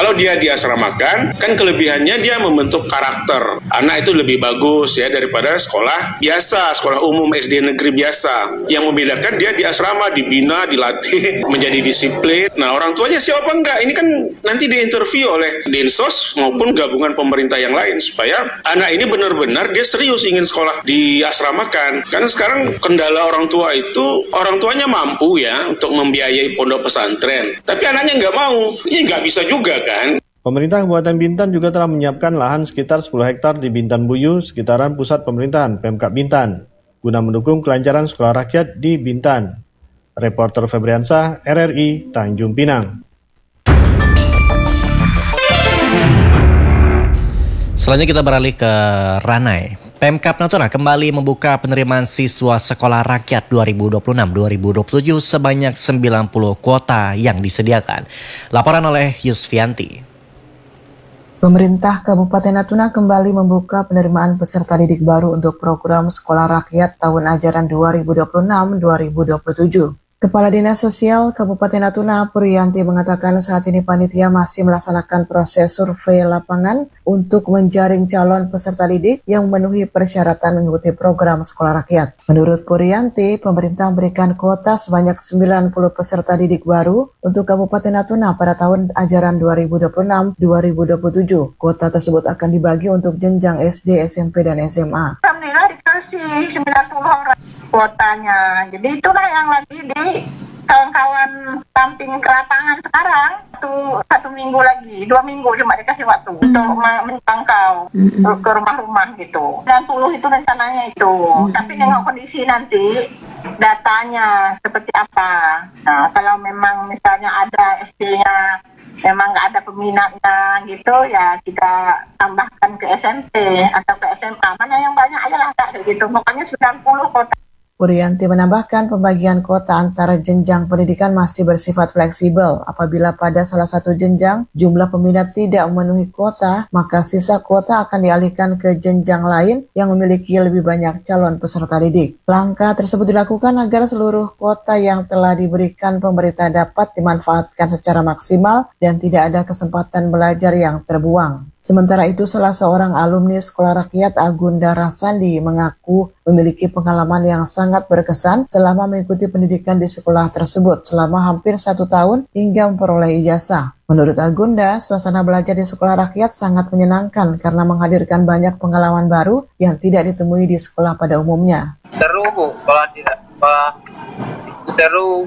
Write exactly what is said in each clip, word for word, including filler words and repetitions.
Kalau dia diasramakan, kan kelebihannya dia membentuk karakter. Anak itu lebih bagus ya daripada sekolah biasa, sekolah umum S D negeri biasa. Yang membedakan dia di asrama, dibina, dilatih, menjadi disiplin. Nah, orang tuanya siapa enggak? Ini kan nanti diinterview oleh Dinsos maupun gabungan pemerintah yang lain supaya anak ini benar-benar dia serius ingin sekolah diasramakan. Karena sekarang kendala orang tua itu, orang tuanya mampu ya untuk membiayai pondok pesantren. Tapi anaknya nggak mau, ya nggak bisa juga kan. Pemerintah Kabupaten Bintan juga telah menyiapkan lahan sekitar sepuluh hektar di Bintan Buyu, sekitaran pusat pemerintahan Pemkab Bintan, guna mendukung kelancaran sekolah rakyat di Bintan. Reporter Febriansah, R R I, Tanjung Pinang. Selanjutnya kita beralih ke Ranai. Pemkab Natuna kembali membuka penerimaan siswa sekolah rakyat dua ribu dua puluh enam dua ribu dua puluh tujuh sebanyak sembilan puluh kuota yang disediakan. Laporan oleh Yusfianti. Pemerintah Kabupaten Natuna kembali membuka penerimaan peserta didik baru untuk program Sekolah Rakyat tahun ajaran dua ribu dua puluh enam dua ribu dua puluh tujuh. Kepala Dinas Sosial Kabupaten Natuna, Purianti, mengatakan saat ini panitia masih melaksanakan proses survei lapangan untuk menjaring calon peserta didik yang memenuhi persyaratan mengikuti program Sekolah Rakyat. Menurut Purianti, pemerintah memberikan kuota sebanyak sembilan puluh peserta didik baru untuk Kabupaten Natuna pada tahun ajaran dua ribu dua puluh enam dua ribu dua puluh tujuh. Kuota tersebut akan dibagi untuk jenjang S D, S M P, dan S M A. Alhamdulillah dikasih sembilan puluh orang kuotanya. Jadi itulah yang lagi di kawan-kawan samping ke lapangan sekarang. Satu, satu minggu lagi, dua minggu cuma dikasih waktu hmm. untuk menjangkau hmm. ke rumah-rumah gitu. sembilan puluh itu rencananya itu. Hmm. Tapi dengan kondisi nanti datanya seperti apa. Nah, kalau memang misalnya ada S D-nya memang nggak ada peminatnya gitu, ya kita tambahkan ke S M P atau ke S M A. Mana yang banyak aja lah kayak gitu. Pokoknya sembilan puluh kota. Purianti menambahkan pembagian kuota antara jenjang pendidikan masih bersifat fleksibel. Apabila pada salah satu jenjang jumlah peminat tidak memenuhi kuota, maka sisa kuota akan dialihkan ke jenjang lain yang memiliki lebih banyak calon peserta didik. Langkah tersebut dilakukan agar seluruh kuota yang telah diberikan pemerintah dapat dimanfaatkan secara maksimal dan tidak ada kesempatan belajar yang terbuang. Sementara itu, salah seorang alumni Sekolah Rakyat, Agunda Rasandi, mengaku memiliki pengalaman yang sangat berkesan selama mengikuti pendidikan di sekolah tersebut selama hampir satu tahun hingga memperoleh ijazah. Menurut Agunda, suasana belajar di Sekolah Rakyat sangat menyenangkan karena menghadirkan banyak pengalaman baru yang tidak ditemui di sekolah pada umumnya. Seru, Bu. Sekolah di sekolah itu seru.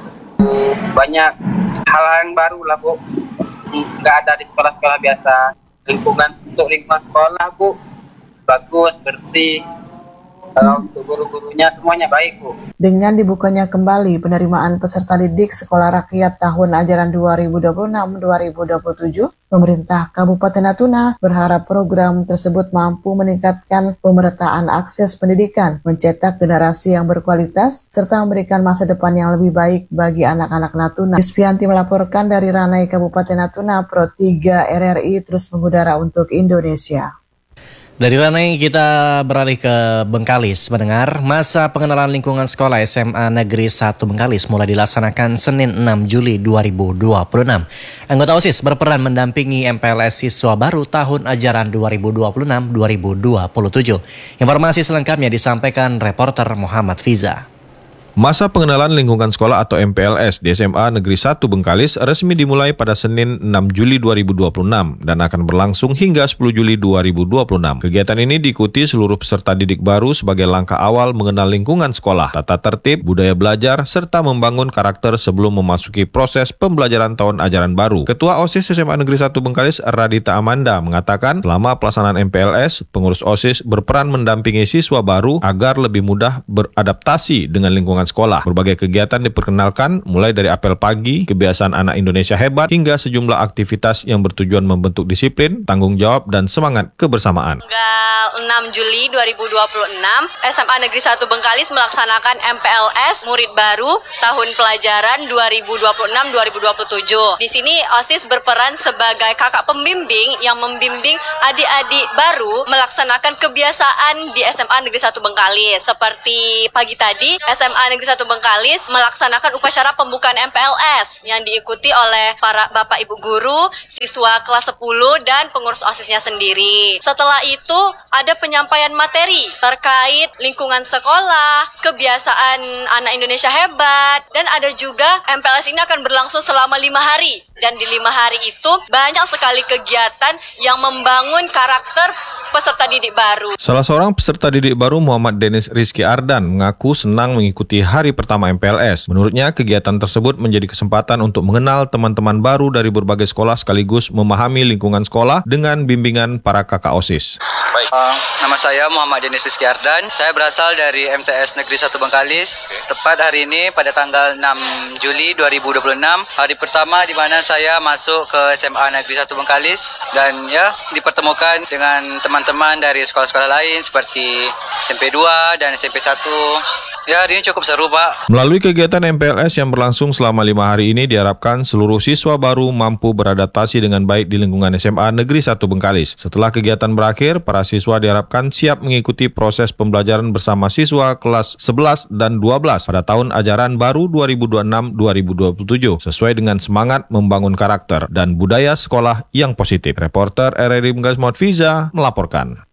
Banyak hal-hal yang baru lah, Bu. Nggak ada di sekolah-sekolah biasa. Lingkungan untuk lingkungan sekolah, Bu, bagus, bersih. Kalau untuk guru-gurunya semuanya baik, Bu. Dengan dibukanya kembali penerimaan peserta didik Sekolah Rakyat tahun ajaran dua ribu dua puluh enam dua ribu dua puluh tujuh, pemerintah Kabupaten Natuna berharap program tersebut mampu meningkatkan pemerataan akses pendidikan, mencetak generasi yang berkualitas, serta memberikan masa depan yang lebih baik bagi anak-anak Natuna. Yusfianti melaporkan dari Ranai Kabupaten Natuna, Pro tiga R R I terus mengudara untuk Indonesia. Dari Ranai kita beralih ke Bengkalis. Mendengar, masa pengenalan lingkungan sekolah S M A Negeri satu Bengkalis mulai dilaksanakan Senin enam Juli dua ribu dua puluh enam. Anggota OSIS berperan mendampingi M P L S siswa baru tahun ajaran dua ribu dua puluh enam dua ribu dua puluh tujuh. Informasi selengkapnya disampaikan reporter Muhammad Fiza. Masa pengenalan lingkungan sekolah atau M P L S di S M A Negeri satu Bengkalis resmi dimulai pada Senin enam Juli dua ribu dua puluh enam dan akan berlangsung hingga sepuluh Juli dua ribu dua puluh enam. Kegiatan ini diikuti seluruh peserta didik baru sebagai langkah awal mengenal lingkungan sekolah, tata tertib, budaya belajar, serta membangun karakter sebelum memasuki proses pembelajaran tahun ajaran baru. Ketua OSIS S M A Negeri satu Bengkalis, Radita Amanda, mengatakan selama pelaksanaan M P L S, pengurus OSIS berperan mendampingi siswa baru agar lebih mudah beradaptasi dengan lingkungan sekolah. Berbagai kegiatan diperkenalkan, mulai dari apel pagi, kebiasaan anak Indonesia hebat, hingga sejumlah aktivitas yang bertujuan membentuk disiplin, tanggung jawab, dan semangat kebersamaan. Tanggal enam Juli dua ribu dua puluh enam, S M A Negeri satu Bengkalis melaksanakan M P L S murid baru tahun pelajaran dua ribu dua puluh enam dua ribu dua puluh tujuh. Di sini OSIS berperan sebagai kakak pembimbing yang membimbing adik-adik baru melaksanakan kebiasaan di S M A Negeri satu Bengkalis. Seperti pagi tadi, S M A A Negeri satu Bengkalis melaksanakan upacara pembukaan M P L S yang diikuti oleh para Bapak Ibu guru, siswa kelas sepuluh, dan pengurus OSISnya sendiri. Setelah itu ada penyampaian materi terkait lingkungan sekolah, kebiasaan anak Indonesia hebat, dan ada juga M P L S ini akan berlangsung selama lima hari. Dan di lima hari itu banyak sekali kegiatan yang membangun karakter peserta didik baru. Salah seorang peserta didik baru, Muhammad Denis Rizky Ardan, mengaku senang mengikuti hari pertama M P L S. Menurutnya, kegiatan tersebut menjadi kesempatan untuk mengenal teman-teman baru dari berbagai sekolah sekaligus memahami lingkungan sekolah dengan bimbingan para kakak OSIS. Baik. Uh, nama saya Muhammad Denis Rizky Ardan. Saya berasal dari M T S Negeri satu Bengkalis. Tepat hari ini pada tanggal enam Juli dua ribu dua puluh enam, hari pertama di mana saya masuk ke S M A Negeri satu Bengkalis dan ya dipertemukan dengan teman-teman dari sekolah-sekolah lain seperti S M P dua dan S M P satu. Ya, hari ini cukup seru, Pak. Melalui kegiatan M P L S yang berlangsung selama lima hari ini, diharapkan seluruh siswa baru mampu beradaptasi dengan baik di lingkungan S M A Negeri satu Bengkalis. Setelah kegiatan berakhir, para siswa diharapkan siap mengikuti proses pembelajaran bersama siswa kelas sebelas dan dua belas pada tahun ajaran baru dua ribu dua puluh enam dua ribu dua puluh tujuh, sesuai dengan semangat membangun karakter dan budaya sekolah yang positif. Reporter R R I Bengkalis Muhammad Fiza melaporkan.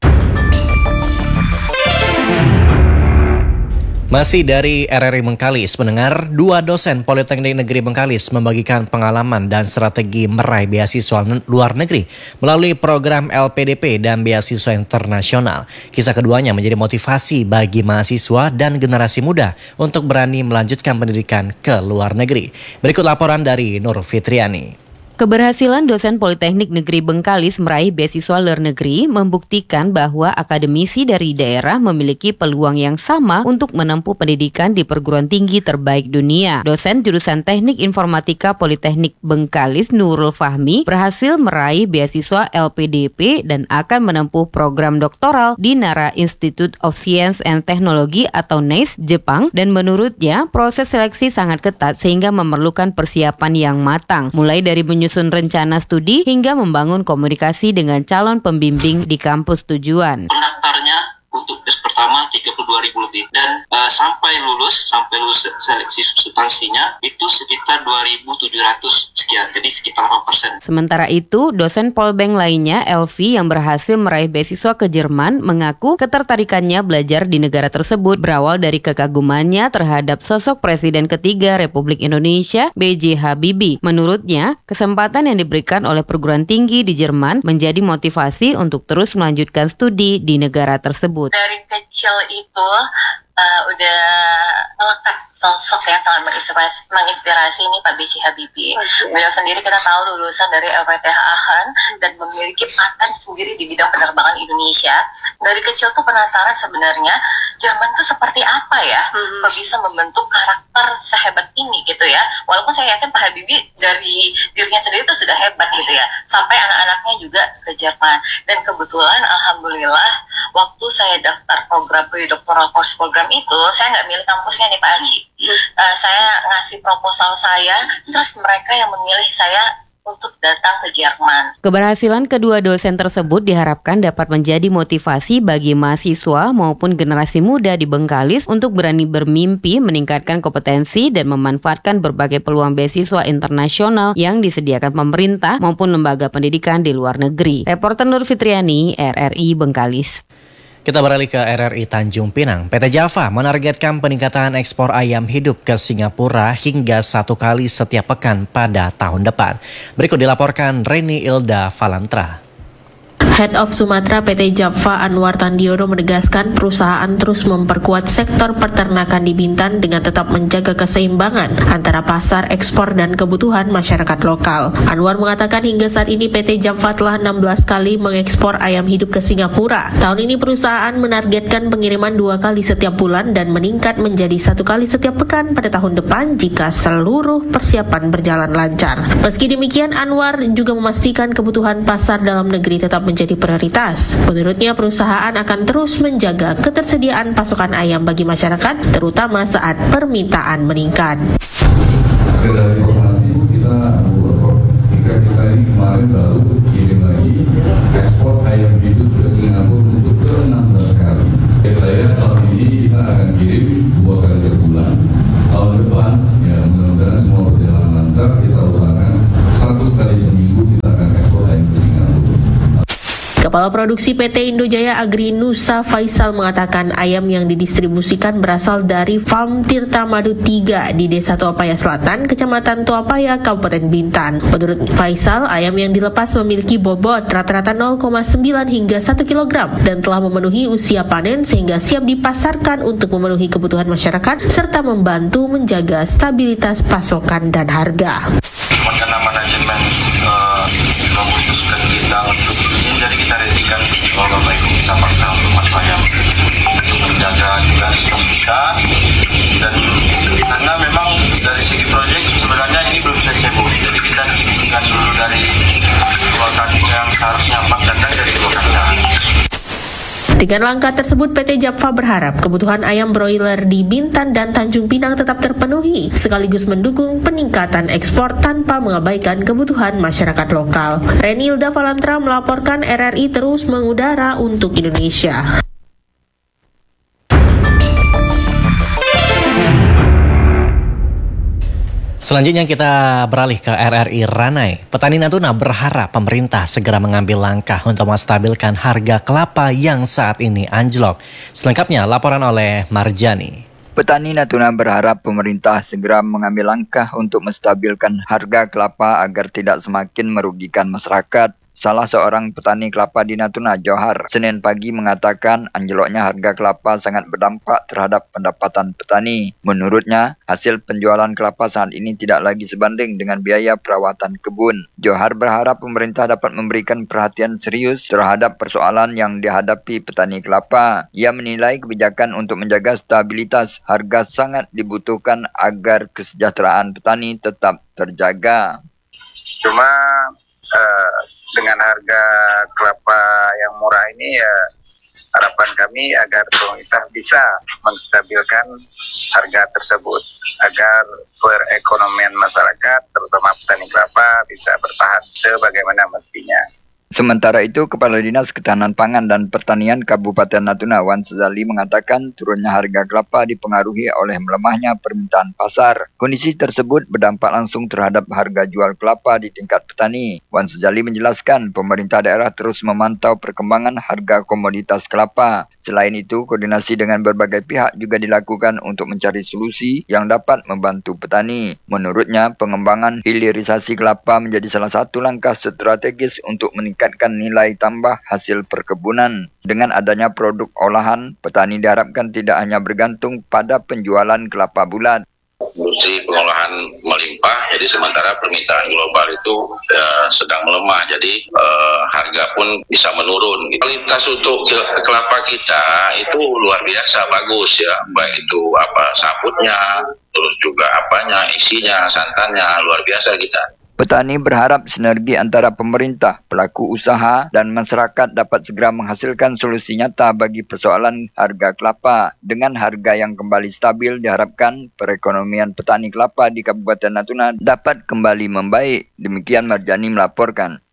Masih dari R R I Bengkalis, pendengar, dua dosen Politeknik Negeri Bengkalis membagikan pengalaman dan strategi meraih beasiswa luar negeri melalui program L P D P dan beasiswa internasional. Kisah keduanya menjadi motivasi bagi mahasiswa dan generasi muda untuk berani melanjutkan pendidikan ke luar negeri. Berikut laporan dari Nur Fitriani. Keberhasilan dosen Politeknik Negeri Bengkalis meraih beasiswa luar negeri membuktikan bahwa akademisi dari daerah memiliki peluang yang sama untuk menempuh pendidikan di perguruan tinggi terbaik dunia. Dosen jurusan Teknik Informatika Politeknik Bengkalis Nurul Fahmi berhasil meraih beasiswa L P D P dan akan menempuh program doktoral di Nara Institute of Science and Technology atau N I S Jepang, dan menurutnya proses seleksi sangat ketat sehingga memerlukan persiapan yang matang, mulai dari menyusun rencana studi hingga membangun komunikasi dengan calon pembimbing di kampus tujuan. Pendaftarnya untuk batch pertama tiga puluh dua ribu lebih dan uh, sampai lulus sampai lulus seleksi substansinya itu sekitar dua ribu tujuh ratus sekian, jadi sekitar delapan persen. Sementara itu, dosen Polbank lainnya, Elvi, yang berhasil meraih beasiswa ke Jerman, mengaku ketertarikannya belajar di negara tersebut berawal dari kekagumannya terhadap sosok Presiden ketiga Republik Indonesia, B J Habibie. Menurutnya, kesempatan yang diberikan oleh perguruan tinggi di Jerman menjadi motivasi untuk terus melanjutkan studi di negara tersebut. Dari kecil itu uh, udah melekat sosok yang sangat menginspirasi, menginspirasi ini Pak B J Habibie. Beliau sendiri kita tahu lulusan dari L P T H Aachen dan memiliki paten sendiri di bidang penerbangan Indonesia. Dari kecil tuh penasaran sebenarnya Jerman tuh seperti apa ya, hmm. kok bisa membentuk karakter sehebat ini gitu ya. Walaupun saya yakin Pak Habibie dari dirinya sendiri tuh sudah hebat gitu ya, sampai anak-anaknya juga ke Jerman. Dan kebetulan alhamdulillah waktu saya daftar program pre-doctoral course program itu, saya nggak milih kampusnya nih Pak Haji. Uh, saya ngasih proposal saya, terus mereka yang memilih saya untuk datang ke Jerman. Keberhasilan kedua dosen tersebut diharapkan dapat menjadi motivasi bagi mahasiswa maupun generasi muda di Bengkalis untuk berani bermimpi, meningkatkan kompetensi dan memanfaatkan berbagai peluang beasiswa internasional yang disediakan pemerintah maupun lembaga pendidikan di luar negeri. Reporter Nur Fitriani, R R I Bengkalis. Kita beralih ke R R I Tanjung Pinang. P T Java menargetkan peningkatan ekspor ayam hidup ke Singapura hingga satu kali setiap pekan pada tahun depan. Berikut dilaporkan Reni Ilda Valantra. Head of Sumatera P T Java Anwar Tandiono menegaskan perusahaan terus memperkuat sektor peternakan di Bintan dengan tetap menjaga keseimbangan antara pasar ekspor dan kebutuhan masyarakat lokal. Anwar mengatakan hingga saat ini P T Java telah enam belas kali mengekspor ayam hidup ke Singapura. Tahun ini perusahaan menargetkan pengiriman dua kali setiap bulan dan meningkat menjadi satu kali setiap pekan pada tahun depan jika seluruh persiapan berjalan lancar. Meski demikian, Anwar juga memastikan kebutuhan pasar dalam negeri tetap menjadi jadi prioritas. Menurutnya perusahaan akan terus menjaga ketersediaan pasokan ayam bagi masyarakat, terutama saat permintaan meningkat. Dari informasi itu kita jika kita ini kemarin baru kirim lagi ekspor ayam hidup ke Singapura untuk ke enam belas kali. Saya tahun ini kita akan kirim dua kali sebulan. Kepala Produksi P T Indojaya Agri Nusa Faisal mengatakan ayam yang didistribusikan berasal dari Farm Tirta Madu tiga di Desa Tuapaya Selatan, Kecamatan Tuapaya, Kabupaten Bintan. Menurut Faisal, ayam yang dilepas memiliki bobot rata-rata nol koma sembilan hingga satu kilogram dan telah memenuhi usia panen sehingga siap dipasarkan untuk memenuhi kebutuhan masyarakat serta membantu menjaga stabilitas pasokan dan harga. Karena manajemen uh, memutuskan kita untuk ini, jadi kita hentikan kalau Bapak Ibu kita paksa untuk masuk ayam untuk menjaga juga stok kita, dan karena memang dari segi proyek sebenarnya ini belum selesai Bu, jadi kita hentikan dulu dari dua kandang yang seharusnya empat kandang dari dua kandang. Dengan langkah tersebut, P T Japfa berharap kebutuhan ayam broiler di Bintan dan Tanjung Pinang tetap terpenuhi, sekaligus mendukung peningkatan ekspor tanpa mengabaikan kebutuhan masyarakat lokal. Renilda Valantra melaporkan R R I terus mengudara untuk Indonesia. Selanjutnya kita beralih ke R R I Ranai. Petani Natuna berharap pemerintah segera mengambil langkah untuk menstabilkan harga kelapa yang saat ini anjlok. Selengkapnya laporan oleh Marjani. Petani Natuna berharap pemerintah segera mengambil langkah untuk menstabilkan harga kelapa agar tidak semakin merugikan masyarakat. Salah seorang petani kelapa di Natuna, Johar, Senin pagi mengatakan anjloknya harga kelapa sangat berdampak terhadap pendapatan petani. Menurutnya, hasil penjualan kelapa saat ini tidak lagi sebanding dengan biaya perawatan kebun. Johar berharap pemerintah dapat memberikan perhatian serius terhadap persoalan yang dihadapi petani kelapa. Ia menilai kebijakan untuk menjaga stabilitas harga sangat dibutuhkan agar kesejahteraan petani tetap terjaga. Cuma uh, dengan harga kelapa yang murah ini ya harapan kami agar pemerintah bisa menstabilkan harga tersebut agar perekonomian masyarakat terutama petani kelapa bisa bertahan sebagaimana mestinya. Sementara itu, Kepala Dinas Ketahanan Pangan dan Pertanian Kabupaten Natuna, Wan Sezali, mengatakan turunnya harga kelapa dipengaruhi oleh melemahnya permintaan pasar. Kondisi tersebut berdampak langsung terhadap harga jual kelapa di tingkat petani. Wan Sezali menjelaskan pemerintah daerah terus memantau perkembangan harga komoditas kelapa. Selain itu, koordinasi dengan berbagai pihak juga dilakukan untuk mencari solusi yang dapat membantu petani. Menurutnya, pengembangan hilirisasi kelapa menjadi salah satu langkah strategis untuk meningkatkan meningkatkan nilai tambah hasil perkebunan. Dengan adanya produk olahan, petani diharapkan tidak hanya bergantung pada penjualan kelapa bulat. Industri pengolahan melimpah, jadi sementara permintaan global itu ya, sedang melemah, jadi eh, harga pun bisa menurun. Kualitas untuk kelapa kita itu luar biasa bagus ya, baik itu apa sabutnya, terus juga apanya, isinya, santannya luar biasa kita. Petani berharap sinergi antara pemerintah, pelaku usaha, dan masyarakat dapat segera menghasilkan solusi nyata bagi persoalan harga kelapa. Dengan harga yang kembali stabil, diharapkan perekonomian petani kelapa di Kabupaten Natuna dapat kembali membaik. Demikian Marjani melaporkan.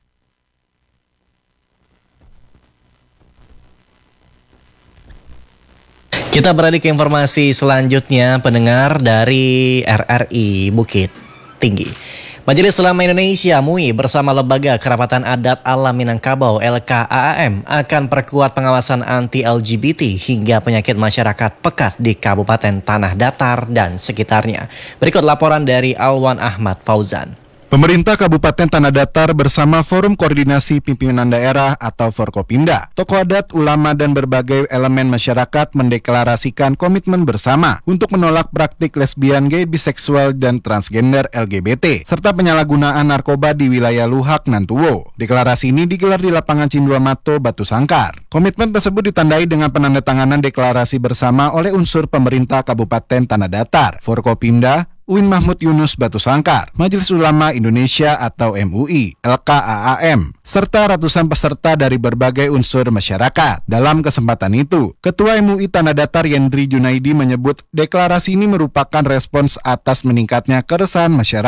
Kita beralih ke informasi selanjutnya, pendengar dari R R I Bukit Tinggi. Majelis Ulama Indonesia M U I bersama Lembaga Kerapatan Adat Alam Minangkabau L K A A M akan perkuat pengawasan anti-L G B T hingga penyakit masyarakat pekat di Kabupaten Tanah Datar dan sekitarnya. Berikut laporan dari Alwan Ahmad Fauzan. Pemerintah Kabupaten Tanah Datar bersama Forum Koordinasi Pimpinan Daerah atau Forkopimda, tokoh adat, ulama, dan berbagai elemen masyarakat mendeklarasikan komitmen bersama untuk menolak praktik lesbian, gay, biseksual, dan transgender L G B T, serta penyalahgunaan narkoba di wilayah Luhak, Nantuwo. Deklarasi ini digelar di lapangan Cinduamato, Batu Sangkar. Komitmen tersebut ditandai dengan penandatanganan deklarasi bersama oleh unsur pemerintah Kabupaten Tanah Datar, Forkopimda, U I N Mahmud Yunus Batu Sangkar, Majelis Ulama Indonesia atau M U I, L K A A M, serta ratusan peserta dari berbagai unsur masyarakat. Dalam kesempatan itu, Ketua M U I Tanah Datar Yendri Junaidi menyebut deklarasi ini merupakan respons atas meningkatnya keresahan masyarakat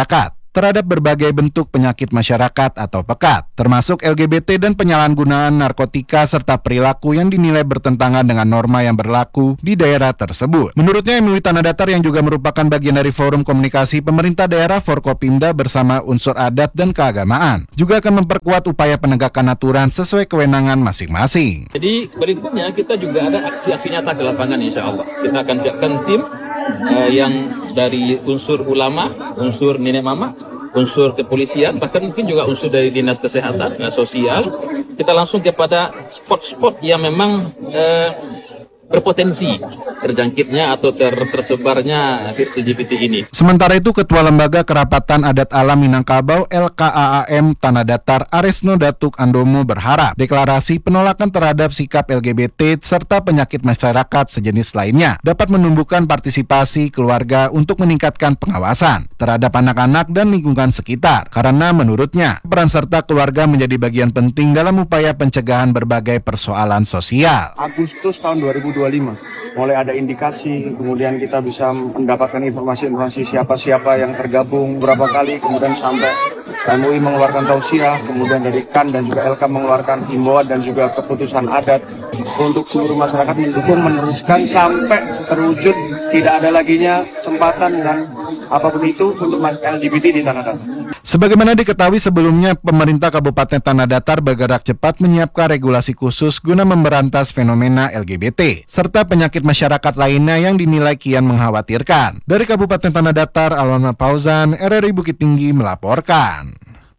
terhadap berbagai bentuk penyakit masyarakat atau pekat, termasuk L G B T dan penyalahgunaan narkotika serta perilaku yang dinilai bertentangan dengan norma yang berlaku di daerah tersebut. Menurutnya, M U I Tanah Datar yang juga merupakan bagian dari Forum Komunikasi Pemerintah Daerah Forkopimda bersama unsur adat dan keagamaan juga akan memperkuat upaya penegakan aturan sesuai kewenangan masing-masing. Jadi berikutnya kita juga ada aksi-aksi nyata ke lapangan, insya Allah. Kita akan siapkan tim uh, yang dari unsur ulama, unsur nenek mama, unsur kepolisian, bahkan mungkin juga unsur dari dinas kesehatan, dinas sosial. Kita langsung kepada spot-spot yang memang uh, berpotensi terjangkitnya atau ter tersebarnya virus L G B T ini. Sementara itu, Ketua Lembaga Kerapatan Adat Alam Minangkabau L K A A M Tanah Datar Aresno Datuk Andomo berharap deklarasi penolakan terhadap sikap L G B T serta penyakit masyarakat sejenis lainnya dapat menumbuhkan partisipasi keluarga untuk meningkatkan pengawasan terhadap anak-anak dan lingkungan sekitar. Karena menurutnya, peran serta keluarga menjadi bagian penting dalam upaya pencegahan berbagai persoalan sosial. Agustus tahun dua ribu dua puluh lima mulai ada indikasi, kemudian kita bisa mendapatkan informasi-informasi siapa-siapa yang tergabung berapa kali, kemudian sampai M U I mengeluarkan tausiah, kemudian dari K A N dan juga L K mengeluarkan himbauan dan juga keputusan adat untuk seluruh masyarakat mendukung meneruskan sampai terwujud tidak ada laginya kesempatan dan apapun itu untuk L G B T di Tanah Datar. Sebagaimana diketahui sebelumnya, pemerintah Kabupaten Tanah Datar bergerak cepat menyiapkan regulasi khusus guna memberantas fenomena L G B T serta penyakit masyarakat lainnya yang dinilai kian mengkhawatirkan. Dari Kabupaten Tanah Datar, Alwan Fauzan, R R I Bukit Tinggi melaporkan.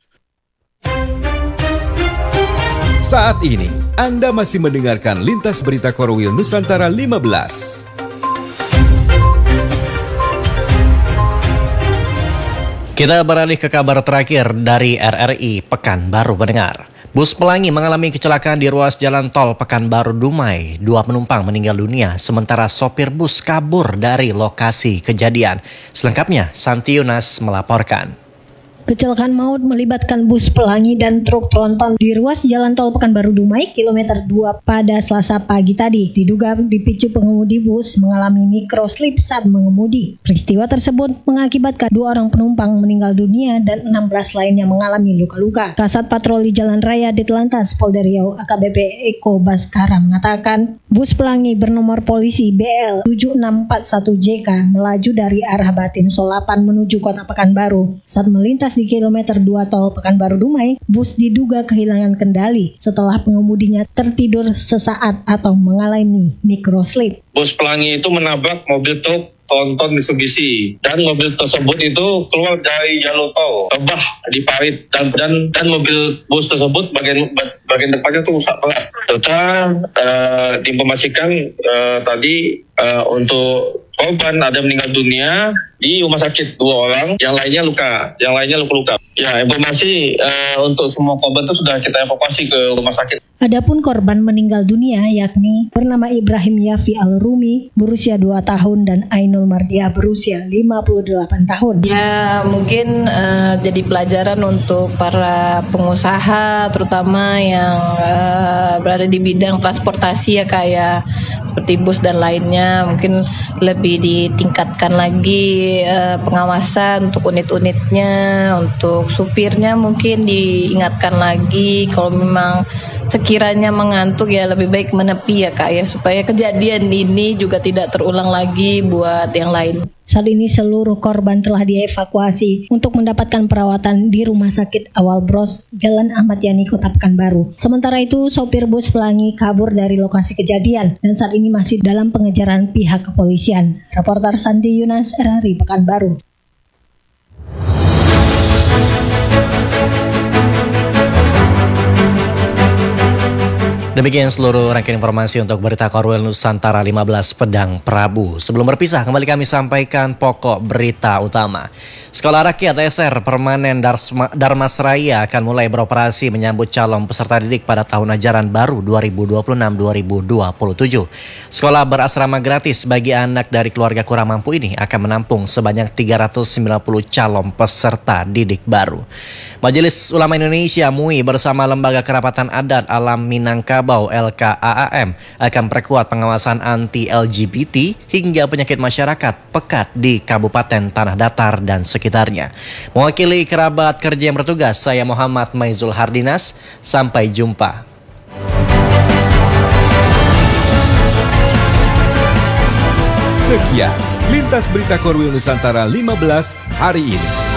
Saat ini, Anda masih mendengarkan Lintas Berita Korwil Nusantara lima belas. Kita beralih ke kabar terakhir dari R R I Pekanbaru pendengar. Bus pelangi mengalami kecelakaan di ruas jalan tol Pekanbaru Dumai. Dua penumpang meninggal dunia, sementara sopir bus kabur dari lokasi kejadian. Selengkapnya, Santi Yunas melaporkan. Kecelakaan maut melibatkan bus pelangi dan truk tronton di ruas jalan tol Pekanbaru Dumai kilometer dua pada Selasa pagi tadi. Diduga dipicu pengemudi bus mengalami microslip saat mengemudi. Peristiwa tersebut mengakibatkan dua orang penumpang meninggal dunia dan enam belas lainnya mengalami luka-luka. Kasat Patroli Jalan Raya Ditlantas Polda Riau A K B P Eko Baskara mengatakan bus pelangi bernomor polisi B L tujuh enam empat satu J K melaju dari arah Batin Solapan menuju Kota Pekanbaru. Saat melintas di kilometer dua tol Pekanbaru Dumai, bus diduga kehilangan kendali setelah pengemudinya tertidur sesaat atau mengalami microslip. Bus pelangi itu menabrak mobil truk tronton Mitsubishi dan mobil tersebut itu keluar dari jalur tol, rebah di parit dan dan dan mobil bus tersebut bagian bagian depannya tuh rusak berat. Serta uh, diinformasikan uh, tadi uh, untuk korban ada meninggal dunia di rumah sakit dua orang, yang lainnya luka, yang lainnya luka-luka. Ya, informasi uh, untuk semua korban itu sudah kita evakuasi ke rumah sakit. Adapun korban meninggal dunia yakni bernama Ibrahim Yafi Al-Rumi berusia dua tahun dan Ainul Mardiah berusia lima puluh delapan tahun. Ya, mungkin uh, jadi pelajaran untuk para pengusaha terutama yang uh, berada di bidang transportasi ya kayak seperti bus dan lainnya, mungkin lebih ditingkatkan lagi uh, pengawasan untuk unit-unitnya, untuk supirnya mungkin diingatkan lagi kalau memang sekiranya mengantuk ya lebih baik menepi ya Kak ya, supaya kejadian ini juga tidak terulang lagi buat yang lain. Saat ini seluruh korban telah dievakuasi untuk mendapatkan perawatan di Rumah Sakit Awal Bros Jalan Ahmad Yani Kota Pekanbaru. Sementara itu sopir bus pelangi kabur dari lokasi kejadian dan saat ini masih dalam pengejaran pihak kepolisian. Reporter Santi Yunas R R I Pekanbaru. Demikian seluruh rangkaian informasi untuk berita Korwil Nusantara lima belas Pedang Prabu. Sebelum berpisah, kembali kami sampaikan pokok berita utama. Sekolah Rakyat S R Permanen Darmasraya akan mulai beroperasi menyambut calon peserta didik pada tahun ajaran baru dua ribu dua puluh enam dua ribu dua puluh tujuh. Sekolah berasrama gratis bagi anak dari keluarga kurang mampu ini akan menampung sebanyak tiga ratus sembilan puluh calon peserta didik baru. Majelis Ulama Indonesia M U I bersama Lembaga Kerapatan Adat Alam Minangkabau Minangkabau L K A A M akan perkuat pengawasan anti-L G B T hingga penyakit masyarakat pekat di Kabupaten Tanah Datar dan sekitarnya. Mewakili kerabat kerja yang bertugas, saya Muhammad Maizul Hardinas. Sampai jumpa. Sekian Lintas Berita Korwil Nusantara lima belas hari ini.